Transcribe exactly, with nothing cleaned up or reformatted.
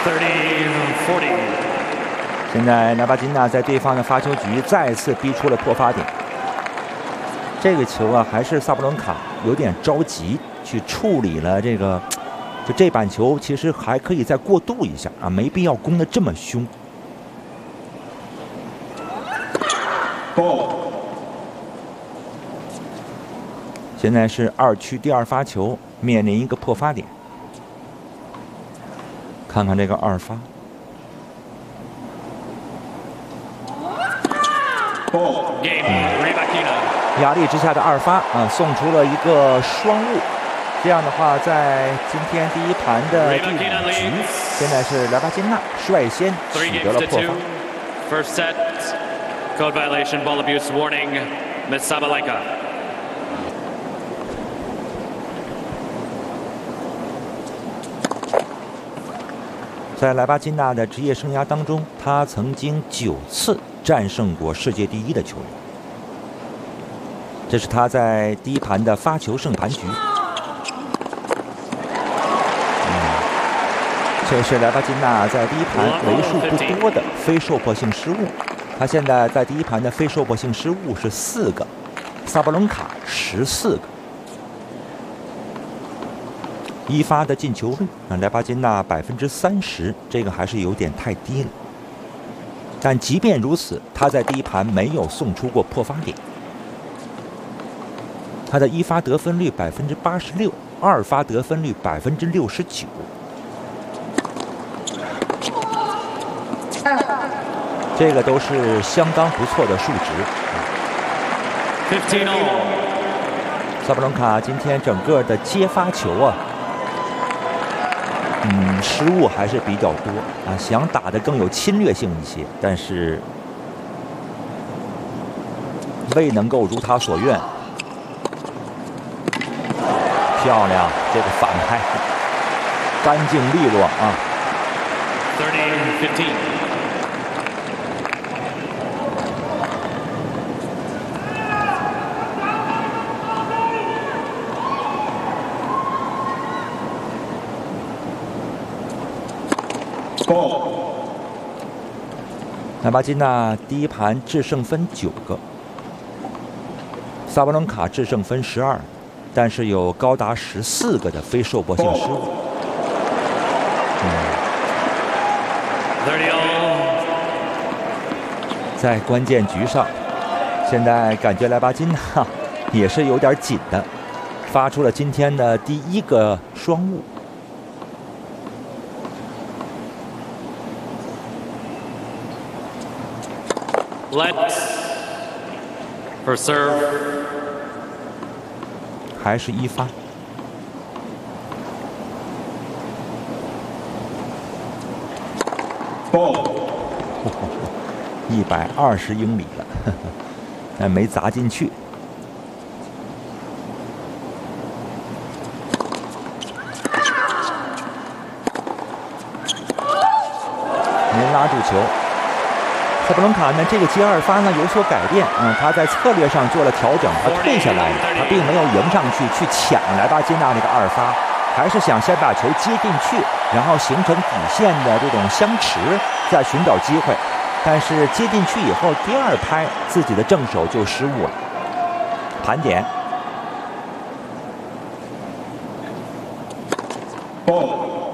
现在纳巴金娜在对方的发球局再次逼出了破发点。这个球啊，还是萨布伦卡有点着急去处理了这个，就这板球其实还可以再过渡一下啊，没必要攻得这么凶。现在是二区第二发球，面临一个破发点。看看这个二发。压力之下的二发啊，送出了一个双误。这样的话，在今天第一盘的第五局，现在是莱巴金娜率先取得了破发。 First set, code violation, ball abuse warning, Miss Sabalenka. 在莱巴金娜的职业生涯当中，她曾经九次战胜过世界第一的球员。这是她在第一盘的发球胜盘局。嗯，这是莱巴金娜在第一盘为数不多的非受迫性失误。她现在在第一盘的非受迫性失误是四个，萨布伦卡十四个。一发的进球率，那莱巴金娜百分之三十，这个还是有点太低了。但即便如此，他在第一盘没有送出过破发点。他的一发得分率百分之八十六，二发得分率百分之六十九。这个都是相当不错的数值。萨布伦卡今天整个的接发球啊。嗯，失误还是比较多啊，想打得更有侵略性一些，但是未能够如他所愿。漂亮，这个反拍，干净利落啊。莱巴金娜第一盘制胜分九个，萨布伦卡制胜分十二，但是有高达十四个的非受迫性失误。嗯，在关键局上，现在感觉莱巴金娜也是有点紧的，发出了今天的第一个双误。 Let's for serve， 还是一发。一百二十英里了，呵呵，但没砸进去。没拉住球。萨布伦卡呢，这个接二发呢有所改变，嗯，他在策略上做了调整，他退下来了，他并没有迎上去去抢莱巴金娜那个二发，还是想先把球接进去，然后形成底线的这种相持，再寻找机会。但是接进去以后，第二拍自己的正手就失误了，盘点。 哦。